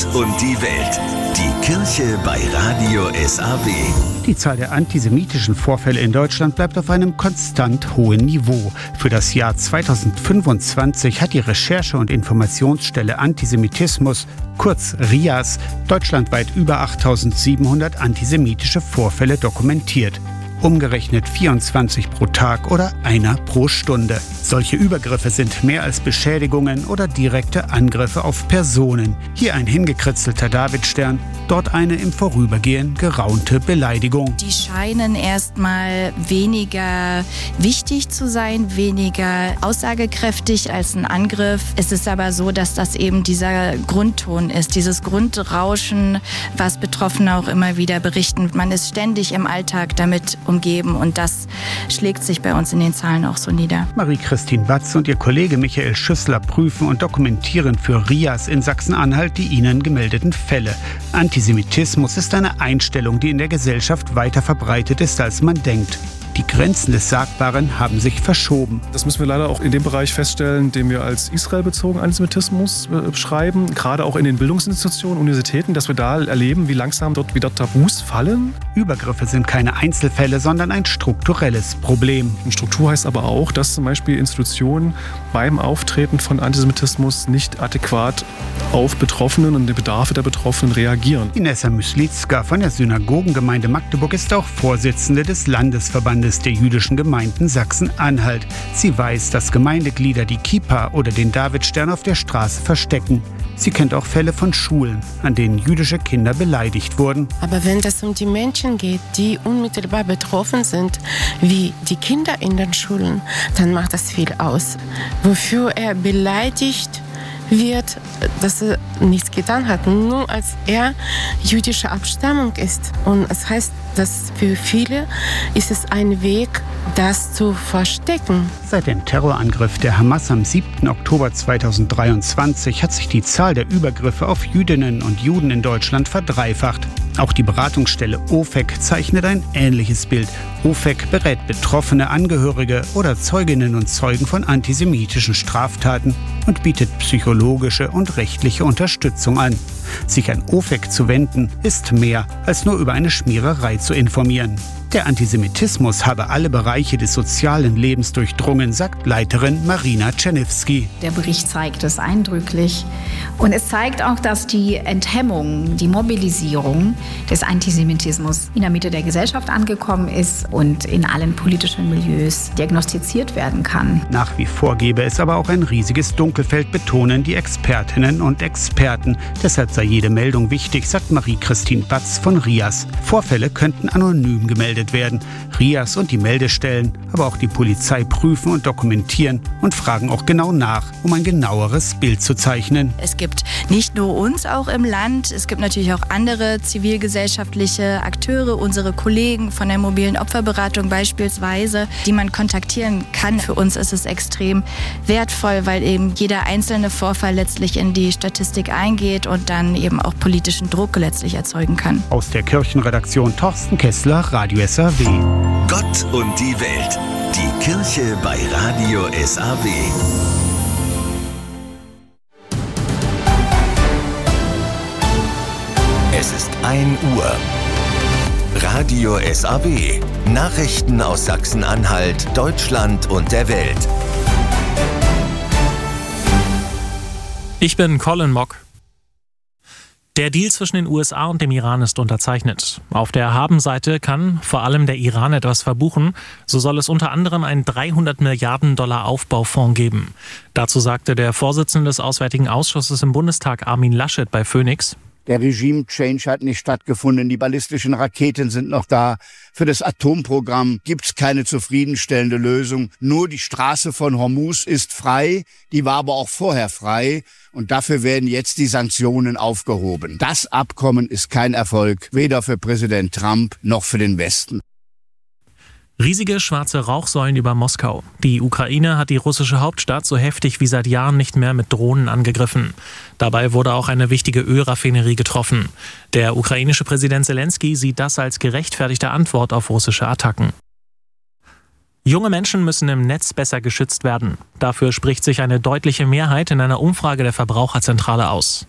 Gott und die Welt. Die Kirche bei Radio SAW. Die Zahl der antisemitischen Vorfälle in Deutschland bleibt auf einem konstant hohen Niveau. Für das Jahr 2025 hat die Recherche- und Informationsstelle Antisemitismus, kurz RIAS, deutschlandweit über 8.700 antisemitische Vorfälle dokumentiert. Umgerechnet 24 pro Tag oder einer pro Stunde. Solche Übergriffe sind mehr als Beschädigungen oder direkte Angriffe auf Personen. Hier ein hingekritzelter Davidstern, dort eine im Vorübergehen geraunte Beleidigung. Die scheinen erstmal weniger wichtig zu sein, weniger aussagekräftig als ein Angriff. Es ist aber so, dass das eben dieser Grundton ist, dieses Grundrauschen, was Betroffene auch immer wieder berichten. Man ist ständig im Alltag damit umgeben und das schlägt sich bei uns in den Zahlen auch so nieder. Marie-Christine Batz und ihr Kollege Michael Schüssler prüfen und dokumentieren für RIAS in Sachsen-Anhalt die ihnen gemeldeten Fälle. Antisemitismus ist eine Einstellung, die in der Gesellschaft weiter verbreitet ist, als man denkt. Die Grenzen des Sagbaren haben sich verschoben. Das müssen wir leider auch in dem Bereich feststellen, den wir als israelbezogenen Antisemitismus beschreiben. Gerade auch in den Bildungsinstitutionen, Universitäten, dass wir da erleben, wie langsam dort wieder Tabus fallen. Übergriffe sind keine Einzelfälle, sondern ein strukturelles Problem. Und Struktur heißt aber auch, dass zum Beispiel Institutionen beim Auftreten von Antisemitismus nicht adäquat auf Betroffenen und die Bedarfe der Betroffenen reagieren. Inessa Myslitzka von der Synagogengemeinde Magdeburg ist auch Vorsitzende des Landesverbandes der jüdischen Gemeinden Sachsen-Anhalt. Sie weiß, dass Gemeindeglieder die Kippa oder den Davidstern auf der Straße verstecken. Sie kennt auch Fälle von Schulen, an denen jüdische Kinder beleidigt wurden. Aber wenn es um die Menschen geht, die unmittelbar betroffen sind, wie die Kinder in den Schulen, dann macht das viel aus. Wofür er beleidigt wird, dass er nichts getan hat, nur als er jüdischer Abstammung ist. Und es heißt, dass für viele ist es ein Weg, das zu verstecken. Seit dem Terrorangriff der Hamas am 7. Oktober 2023 hat sich die Zahl der Übergriffe auf Jüdinnen und Juden in Deutschland verdreifacht. Auch die Beratungsstelle OFEC zeichnet ein ähnliches Bild. OFEC berät betroffene Angehörige oder Zeuginnen und Zeugen von antisemitischen Straftaten und bietet psychologische und rechtliche Unterstützung an. Sich an OFEC zu wenden, ist mehr, als nur über eine Schmiererei zu informieren. Der Antisemitismus habe alle Bereiche des sozialen Lebens durchdrungen, sagt Leiterin Marina Czerniewski. Der Bericht zeigt es eindrücklich. Und es zeigt auch, dass die Enthemmung, die Mobilisierung des Antisemitismus in der Mitte der Gesellschaft angekommen ist und in allen politischen Milieus diagnostiziert werden kann. Nach wie vor gebe es aber auch ein riesiges Dunkelfeld, betonen die Expertinnen und Experten. Deshalb sei jede Meldung wichtig, sagt Marie-Christine Batz von RIAS. Vorfälle könnten anonym gemeldet werden. RIAS und die Meldestellen, aber auch die Polizei prüfen und dokumentieren und fragen auch genau nach, um ein genaueres Bild zu zeichnen. Es gibt nicht nur uns auch im Land, es gibt natürlich auch andere zivilgesellschaftliche Akteure, unsere Kollegen von der mobilen Opferberatung beispielsweise, die man kontaktieren kann. Für uns ist es extrem wertvoll, weil eben jeder einzelne Vorfall letztlich in die Statistik eingeht und dann eben auch politischen Druck letztlich erzeugen kann. Aus der Kirchenredaktion Thorsten Kessler, Radio SAW. Gott und die Welt. Die Kirche bei Radio SAW. Es ist 1 Uhr. Radio SAW. Nachrichten aus Sachsen-Anhalt, Deutschland und der Welt. Ich bin Colin Mock. Der Deal zwischen den USA und dem Iran ist unterzeichnet. Auf der Habenseite kann vor allem der Iran etwas verbuchen. So soll es unter anderem einen 300 Milliarden Dollar Aufbaufonds geben. Dazu sagte der Vorsitzende des Auswärtigen Ausschusses im Bundestag, Armin Laschet, bei Phoenix: Der Regime-Change hat nicht stattgefunden. Die ballistischen Raketen sind noch da. Für das Atomprogramm gibt es keine zufriedenstellende Lösung. Nur die Straße von Hormuz ist frei. Die war aber auch vorher frei. Und dafür werden jetzt die Sanktionen aufgehoben. Das Abkommen ist kein Erfolg, weder für Präsident Trump noch für den Westen. Riesige schwarze Rauchsäulen über Moskau. Die Ukraine hat die russische Hauptstadt so heftig wie seit Jahren nicht mehr mit Drohnen angegriffen. Dabei wurde auch eine wichtige Ölraffinerie getroffen. Der ukrainische Präsident Zelensky sieht das als gerechtfertigte Antwort auf russische Attacken. Junge Menschen müssen im Netz besser geschützt werden. Dafür spricht sich eine deutliche Mehrheit in einer Umfrage der Verbraucherzentrale aus.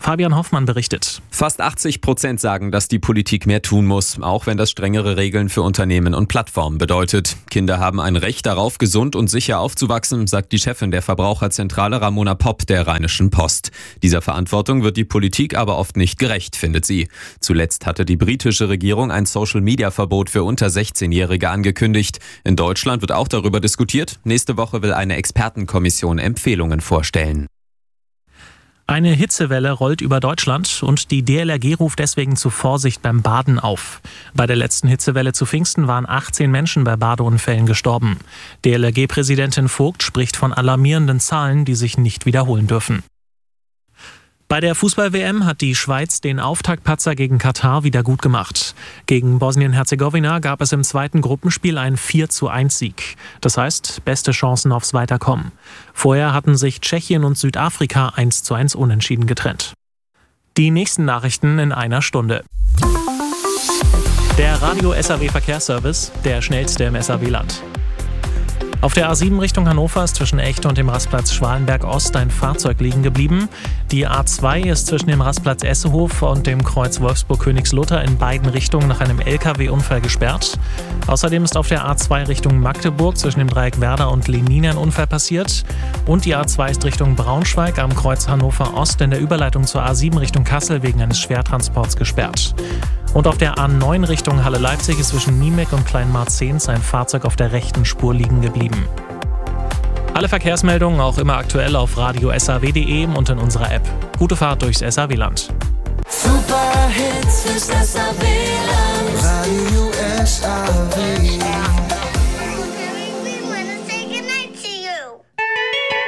Fabian Hoffmann berichtet. Fast 80% sagen, dass die Politik mehr tun muss, auch wenn das strengere Regeln für Unternehmen und Plattformen bedeutet. Kinder haben ein Recht darauf, gesund und sicher aufzuwachsen, sagt die Chefin der Verbraucherzentrale Ramona Popp der Rheinischen Post. Dieser Verantwortung wird die Politik aber oft nicht gerecht, findet sie. Zuletzt hatte die britische Regierung ein Social-Media-Verbot für unter 16-Jährige angekündigt. In Deutschland wird auch darüber diskutiert. Nächste Woche will eine Expertenkommission Empfehlungen vorstellen. Eine Hitzewelle rollt über Deutschland und die DLRG ruft deswegen zu Vorsicht beim Baden auf. Bei der letzten Hitzewelle zu Pfingsten waren 18 Menschen bei Badeunfällen gestorben. DLRG-Präsidentin Vogt spricht von alarmierenden Zahlen, die sich nicht wiederholen dürfen. Bei der Fußball-WM hat die Schweiz den Auftaktpatzer gegen Katar wieder gut gemacht. Gegen Bosnien-Herzegowina gab es im zweiten Gruppenspiel einen 4:1-Sieg. Das heißt, beste Chancen aufs Weiterkommen. Vorher hatten sich Tschechien und Südafrika 1:1 unentschieden getrennt. Die nächsten Nachrichten in einer Stunde. Der Radio SAW Verkehrsservice, der schnellste im SAW-Land. Auf der A7 Richtung Hannover ist zwischen Echte und dem Rastplatz Schwalenberg Ost ein Fahrzeug liegen geblieben. Die A2 ist zwischen dem Rastplatz Essehof und dem Kreuz Wolfsburg-Königslutter in beiden Richtungen nach einem LKW-Unfall gesperrt. Außerdem ist auf der A2 Richtung Magdeburg zwischen dem Dreieck Werder und Lenin ein Unfall passiert. Und die A2 ist Richtung Braunschweig am Kreuz Hannover Ost in der Überleitung zur A7 Richtung Kassel wegen eines Schwertransports gesperrt. Und auf der A9 Richtung Halle-Leipzig ist zwischen Niemek und Kleinmarzens ein Fahrzeug auf der rechten Spur liegen geblieben. Alle Verkehrsmeldungen auch immer aktuell auf radio-saw.de und in unserer App. Gute Fahrt durchs SAW-Land. Super Hits fürs SAW-Land. Radio SAW.